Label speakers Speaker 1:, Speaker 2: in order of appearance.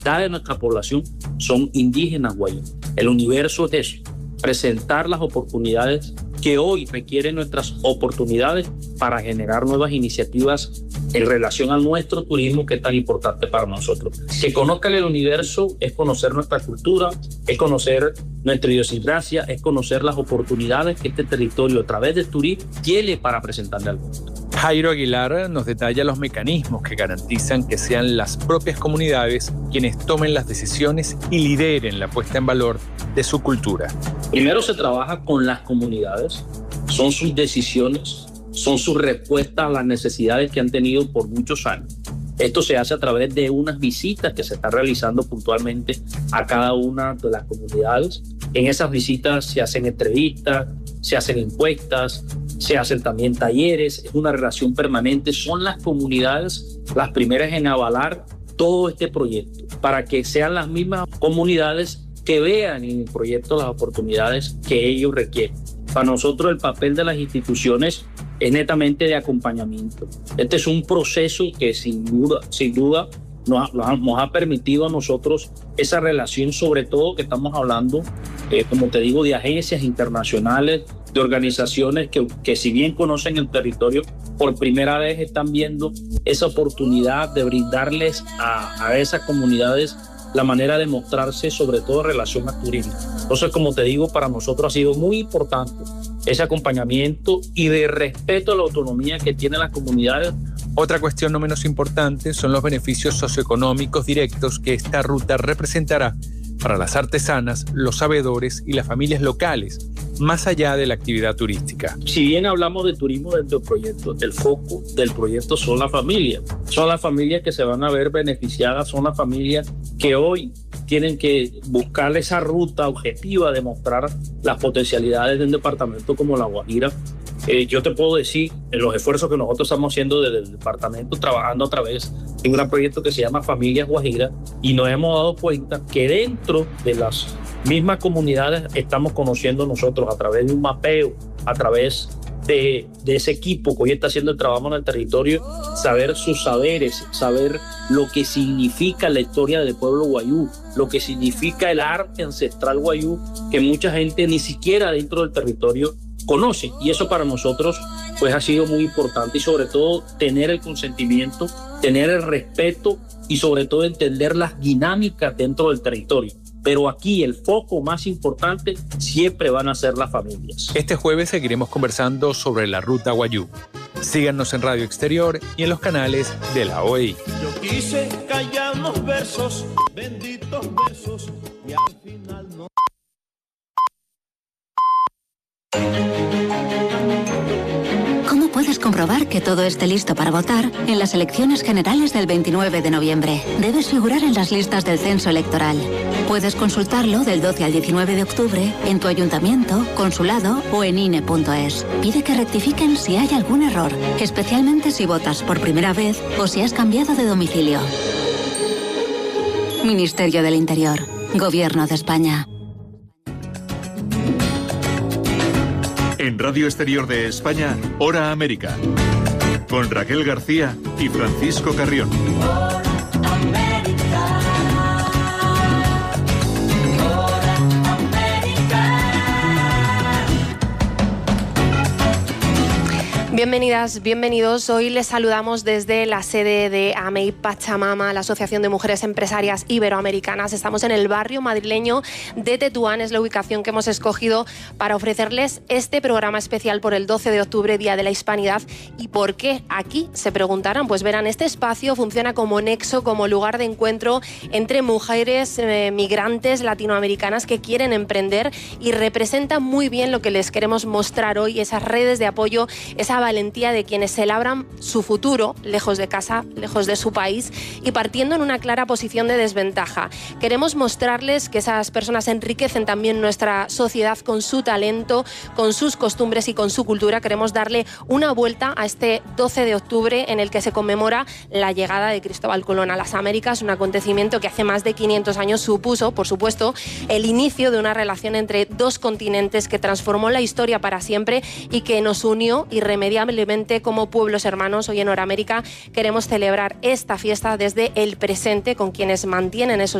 Speaker 1: de nuestra población son indígenas wayú. El universo es eso, presentar las oportunidades que hoy requieren nuestras oportunidades para generar nuevas iniciativas en relación a nuestro turismo, que es tan importante para nosotros. Que conozcan el universo es conocer nuestra cultura, es conocer nuestra idiosincrasia, es conocer las oportunidades que este territorio a través del turismo tiene para presentarle al mundo.
Speaker 2: Jairo Aguilar nos detalla los mecanismos que garantizan que sean las propias comunidades quienes tomen las decisiones y lideren la puesta en valor de su cultura.
Speaker 1: Primero se trabaja con las comunidades, son sus decisiones, son sus respuestas a las necesidades que han tenido por muchos años. Esto se hace a través de unas visitas que se están realizando puntualmente a cada una de las comunidades. En esas visitas se hacen entrevistas, se hacen encuestas, se hacen también talleres, es una relación permanente. Son las comunidades las primeras en avalar todo este proyecto, para que sean las mismas comunidades que vean en el proyecto las oportunidades que ellos requieren. Para nosotros el papel de las instituciones es netamente de acompañamiento. Este es un proceso que sin duda nos ha permitido a nosotros esa relación, sobre todo que estamos hablando, como te digo, de agencias internacionales, de organizaciones que si bien conocen el territorio, por primera vez están viendo esa oportunidad de brindarles a esas comunidades la manera de mostrarse, sobre todo en relación al turismo. Entonces, como te digo, para nosotros ha sido muy importante ese acompañamiento y de respeto a la autonomía que tienen las comunidades.
Speaker 2: Otra cuestión no menos importante son los beneficios socioeconómicos directos que esta ruta representará para las artesanas, los sabedores y las familias locales, más allá de la actividad turística.
Speaker 1: Si bien hablamos de turismo dentro del proyecto, el foco del proyecto son las familias. Son las familias que se van a ver beneficiadas, son las familias que hoy tienen que buscar esa ruta objetiva de mostrar las potencialidades de un departamento como La Guajira. Yo te puedo decir los esfuerzos que nosotros estamos haciendo desde el departamento, trabajando a través de un gran proyecto que se llama Familias Guajira, y nos hemos dado cuenta que dentro de las mismas comunidades estamos conociendo nosotros a través de un mapeo, a través de ese equipo que hoy está haciendo el trabajo en el territorio, saber sus saberes, saber lo que significa la historia del pueblo wayú, lo que significa el arte ancestral wayú, que mucha gente ni siquiera dentro del territorio conoce, y eso para nosotros pues ha sido muy importante, y sobre todo tener el consentimiento, tener el respeto y sobre todo entender las dinámicas dentro del territorio. Pero aquí el foco más importante siempre van a ser las familias.
Speaker 2: Este jueves seguiremos conversando sobre la ruta wayú. Síganos en Radio Exterior y en los canales de la OEI.
Speaker 3: Yo quise callar los versos, benditos versos, y al final no.
Speaker 4: ¿Cómo puedes comprobar que todo esté listo para votar en las elecciones generales del 29 de noviembre? Debes figurar en las listas del censo electoral. Puedes consultarlo del 12 al 19 de octubre en tu ayuntamiento, consulado o en INE.es. Pide que rectifiquen si hay algún error, especialmente si votas por primera vez o si has cambiado de domicilio. Ministerio del Interior. Gobierno de España.
Speaker 5: En Radio Exterior de España, Hora América, con Raquel García y Francisco Carrión.
Speaker 6: Bienvenidas, bienvenidos. Hoy les saludamos desde la sede de AMEI Pachamama, la Asociación de Mujeres Empresarias Iberoamericanas. Estamos en el barrio madrileño de Tetuán, es la ubicación que hemos escogido para ofrecerles este programa especial por el 12 de octubre, Día de la Hispanidad. ¿Y por qué aquí? Se preguntarán. Pues verán, este espacio funciona como nexo, como lugar de encuentro entre mujeres migrantes latinoamericanas que quieren emprender, y representa muy bien lo que les queremos mostrar hoy, esas redes de apoyo, esa valentía de quienes se labran su futuro lejos de casa, lejos de su país y partiendo en una clara posición de desventaja. Queremos mostrarles que esas personas enriquecen también nuestra sociedad con su talento, con sus costumbres y con su cultura. Queremos darle una vuelta a este 12 de octubre en el que se conmemora la llegada de Cristóbal Colón a las Américas, un acontecimiento que hace más de 500 años supuso, por supuesto, el inicio de una relación entre dos continentes que transformó la historia para siempre y que nos unió irremediablemente irremediablemente como pueblos hermanos. Hoy en Hora América queremos celebrar esta fiesta desde el presente con quienes mantienen esos